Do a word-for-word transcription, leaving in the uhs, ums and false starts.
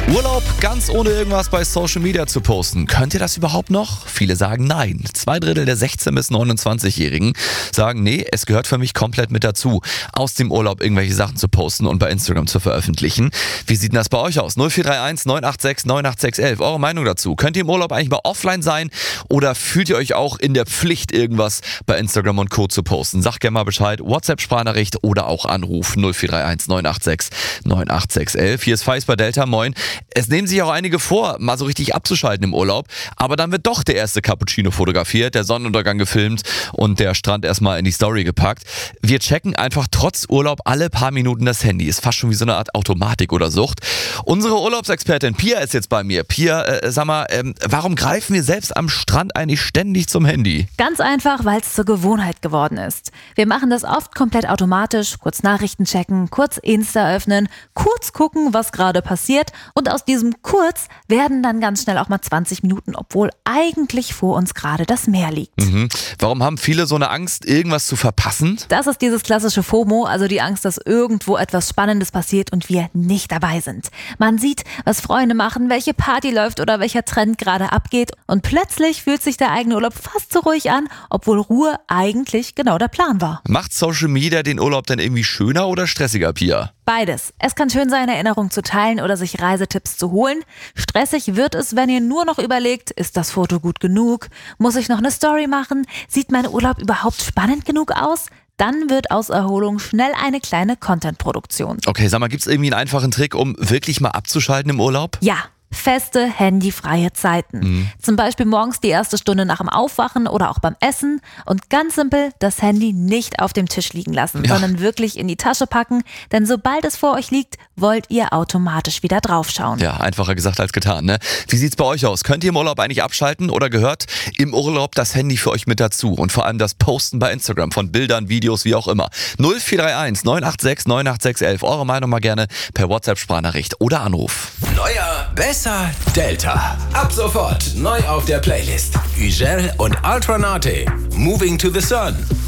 Urlaub ganz ohne irgendwas bei Social Media zu posten. Könnt ihr das überhaupt noch? Viele sagen nein. Zwei Drittel der sechzehn- bis neunundzwanzig-Jährigen sagen, nee, es gehört für mich komplett mit dazu, aus dem Urlaub irgendwelche Sachen zu posten und bei Instagram zu veröffentlichen. Wie sieht denn das bei euch aus? null vier drei eins neun acht sechs neun acht sechs elf. Eure Meinung dazu. Könnt ihr im Urlaub eigentlich mal offline sein oder fühlt ihr euch auch in der Pflicht, irgendwas bei Instagram und Co. zu posten? Sagt gerne mal Bescheid. WhatsApp-Sprachnachricht oder auch Anruf null vier drei eins neun acht sechs neun acht sechs elf. Hier ist Feis bei Delta. Moin. Es nehmen sich auch einige vor, mal so richtig abzuschalten im Urlaub, aber dann wird doch der erste Cappuccino fotografiert, der Sonnenuntergang gefilmt und der Strand erstmal in die Story gepackt. Wir checken einfach trotz Urlaub alle paar Minuten das Handy. Ist fast schon wie so eine Art Automatik oder Sucht. Unsere Urlaubsexpertin Pia ist jetzt bei mir. Pia, äh, sag mal, ähm, warum greifen wir selbst am Strand eigentlich ständig zum Handy? Ganz einfach, weil es zur Gewohnheit geworden ist. Wir machen das oft komplett automatisch, kurz Nachrichten checken, kurz Insta öffnen, kurz gucken, was gerade passiert und aus diesem kurz werden dann ganz schnell auch mal zwanzig Minuten, obwohl eigentlich vor uns gerade das Meer liegt. Mhm. Warum haben viele so eine Angst, irgendwas zu verpassen? Das ist dieses klassische FOMO, also die Angst, dass irgendwo etwas Spannendes passiert und wir nicht dabei sind. Man sieht, was Freunde machen, welche Party läuft oder welcher Trend gerade abgeht und plötzlich fühlt sich der eigene Urlaub fast so ruhig an, obwohl Ruhe eigentlich genau der Plan war. Macht Social Media den Urlaub dann irgendwie schöner oder stressiger, Pia? Beides. Es kann schön sein, Erinnerungen zu teilen oder sich Reisetipps zu holen. Stressig wird es, wenn ihr nur noch überlegt, ist das Foto gut genug? Muss ich noch eine Story machen? Sieht mein Urlaub überhaupt spannend genug aus? Dann wird aus Erholung schnell eine kleine Content-Produktion. Okay, sag mal, gibt's irgendwie einen einfachen Trick, um wirklich mal abzuschalten im Urlaub? Ja. Feste, handyfreie Zeiten. Mhm. Zum Beispiel morgens die erste Stunde nach dem Aufwachen oder auch beim Essen. Und ganz simpel, das Handy nicht auf dem Tisch liegen lassen, ja. sondern wirklich in die Tasche packen. Denn sobald es vor euch liegt, wollt ihr automatisch wieder draufschauen. Ja, einfacher gesagt als getan, ne? Wie sieht's bei euch aus? Könnt ihr im Urlaub eigentlich abschalten oder gehört im Urlaub das Handy für euch mit dazu? Und vor allem das Posten bei Instagram von Bildern, Videos, wie auch immer. null vier drei eins neun acht sechs neun acht sechs elf. Eure Meinung mal gerne per WhatsApp-Sprachnachricht oder Anruf. Neuer, besser, Delta. Ab sofort neu auf der Playlist. Ugel und Ultranate. Moving to the Sun.